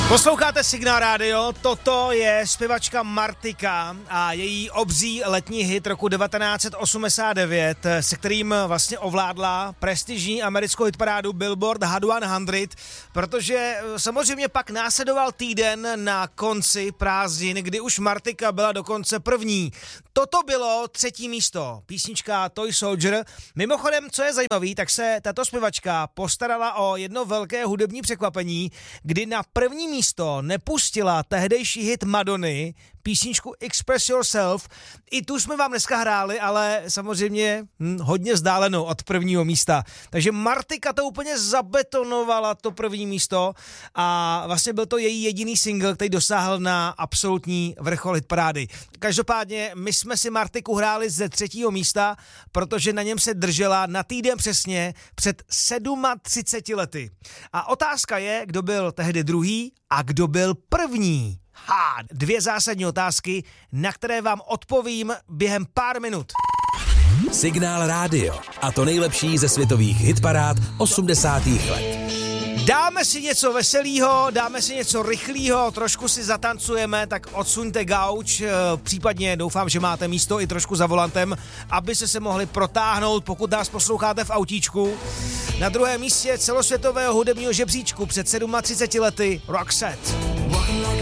Posloucháte Signál Radio, toto je zpěvačka Martika a její obří letní hit roku 1989, se kterým vlastně ovládla prestižní americkou hitparádu Billboard Hot 100, protože samozřejmě pak následoval týden na konci prázdnin, kdy už Martika byla dokonce první. Toto bylo 3. místo, písnička Toy Soldier. Mimochodem, co je zajímavé, tak se tato zpěvačka postarala o jedno velké hudební překvapení, kdy na první místo nepustila tehdejší hit Madony, písničku Express Yourself. I tu jsme vám dneska hráli, ale samozřejmě hodně vzdálenou od prvního místa. Takže Martika to úplně zabetonovala, to první místo, a vlastně byl to její jediný single, který dosáhl na absolutní vrchol hitparády. Každopádně my jsme si Martiku hráli ze 3. místa, protože na něm se držela na týden přesně před 37 lety. A otázka je, kdo byl tehdy druhý a kdo byl první. 2 zásadní otázky, na které vám odpovím během pár minut. Signál Radio. A to nejlepší ze světových hitparád 80. let. Dáme si něco veselýho, dáme si něco rychlýho, trošku si zatancujeme, tak odsuňte gauč, případně doufám, že máte místo i trošku za volantem, aby se mohli protáhnout, pokud nás posloucháte v autíčku. Na 2. místě celosvětového hudebního žebříčku před 37 lety Roxette.